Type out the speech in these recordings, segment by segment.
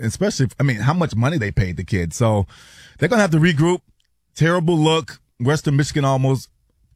especially, how much money they paid the kid. So they're going to have to regroup. Terrible look. Western Michigan almost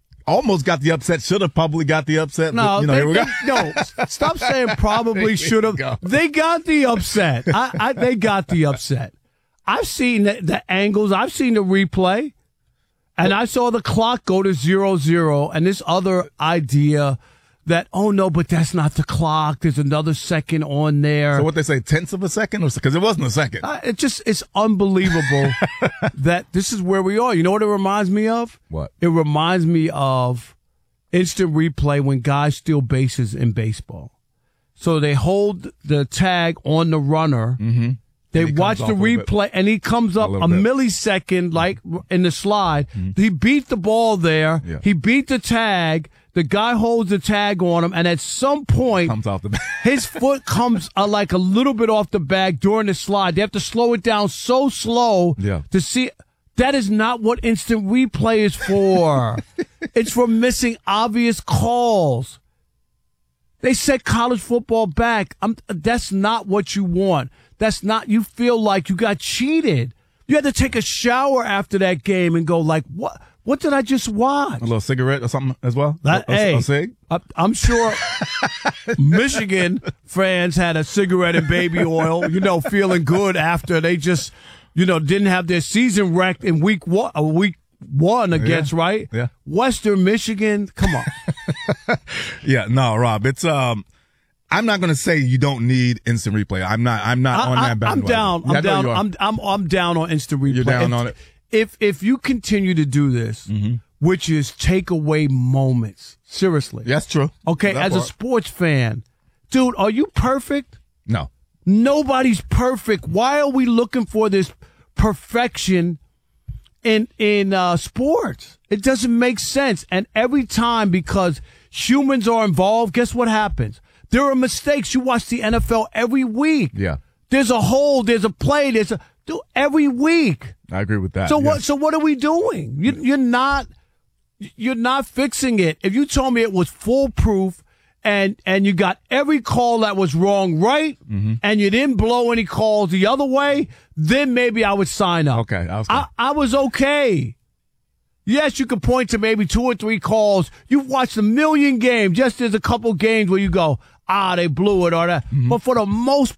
got the upset. Should have probably got the upset. No, but, here we go. No, stop saying probably should have. They got the upset. They got the upset. I've seen the angles. I've seen the replay. And I saw the clock go to 0-0, and this other idea that, oh, no, but that's not the clock. There's another second on there. So what they say, tenths of a second? Because it wasn't a second. It's unbelievable that this is where we are. You know what it reminds me of? What? It reminds me of instant replay when guys steal bases in baseball. So they hold the tag on the runner. Mm-hmm. They watch the replay, and he comes up a millisecond, like in the slide. Mm-hmm. He beat the ball there. Yeah. He beat the tag. The guy holds the tag on him, and at some point, comes off the bag. His foot comes like a little bit off the bag during the slide. They have to slow it down so slow to see. That is not what instant replay is for. It's for missing obvious calls. They set college football back. That's not what you want. That's not, you feel like you got cheated. You had to take a shower after that game and go like, what did I just watch? A little cigarette or something as well? A cig? I'm sure Michigan fans had a cigarette and baby oil, feeling good after they just, didn't have their season wrecked in week one against, right? Yeah. Western Michigan, come on. Yeah, no, Rob, it's, I'm not going to say you don't need instant replay. I'm not on that bandwagon. I'm down on instant replay. You're down on it. If you continue to do this, mm-hmm. which is take away moments, seriously. That's true. Okay, as a sports fan, dude, are you perfect? No. Nobody's perfect. Why are we looking for this perfection in sports? It doesn't make sense. And every time, because humans are involved, guess what happens? There are mistakes. You watch the NFL every week. Yeah. There's a hold, there's a play, every week. I agree with that. So what are we doing? You're not fixing it. If you told me it was foolproof and you got every call that was wrong right, mm-hmm. and you didn't blow any calls the other way, then maybe I would sign up. Okay. I was okay. Yes, you can point to maybe 2 or 3 calls. You've watched a million games. Just there's a couple games where you go, they blew it or that. Mm-hmm. But for the most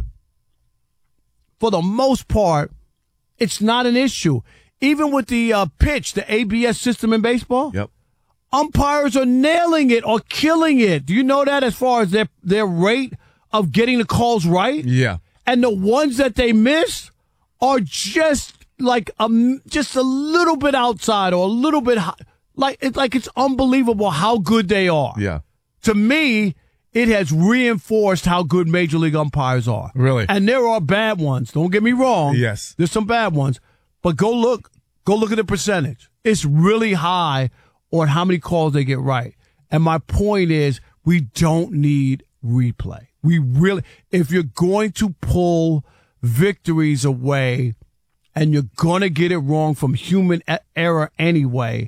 part, it's not an issue. Even with the pitch, the ABS system in baseball, yep. Umpires are nailing it or killing it. Do you know that as far as their rate of getting the calls right? Yeah. And the ones that they miss are just like just a little bit outside or a little bit high. It's unbelievable how good they are. Yeah. To me, it has reinforced how good Major League umpires are. Really? And there are bad ones. Don't get me wrong. Yes. There's some bad ones. But go look at the percentage. It's really high on how many calls they get right. And my point is, we don't need replay. If you're going to pull victories away and you're going to get it wrong from human error anyway,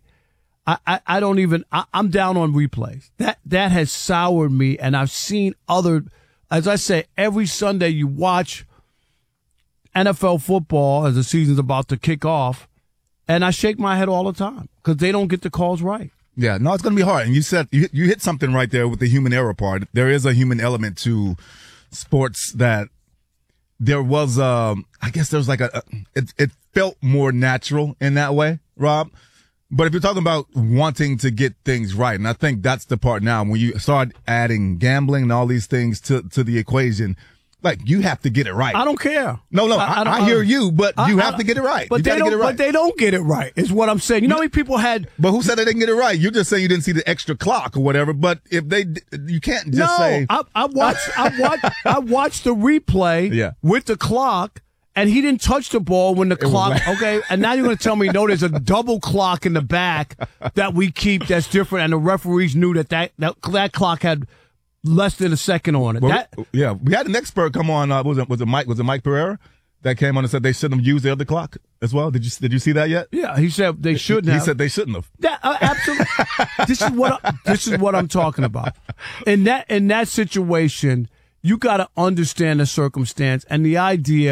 I'm down on replays. That has soured me, and I've seen as I say, every Sunday you watch NFL football as the season's about to kick off, and I shake my head all the time because they don't get the calls right. Yeah, no, it's going to be hard. And you said, you hit something right there with the human error part. There is a human element to sports that there was, I guess there was like it felt more natural in that way, Rob. But if you're talking about wanting to get things right, and I think that's the part now, when you start adding gambling and all these things to the equation, like, you have to get it right. I don't care. No, I hear you, but you have to get it right. But they don't get it right, is what I'm saying. You know how many people had... But who said they didn't get it right? You're just saying you didn't see the extra clock or whatever, but if you can't just say... I watched the replay with the clock, and he didn't touch the ball when the clock... Okay, and now you're going to tell me, no, there's a double clock in the back that we keep that's different, and the referees knew that clock had... less than a second on it. Well, we had an expert come on. Was it Mike Pereira that came on and said they shouldn't have used the other clock as well? Did you see that yet? Yeah, he said they shouldn't have. He said they shouldn't have. Absolutely. This is what I'm talking about. In that situation, you got to understand the circumstance and the idea.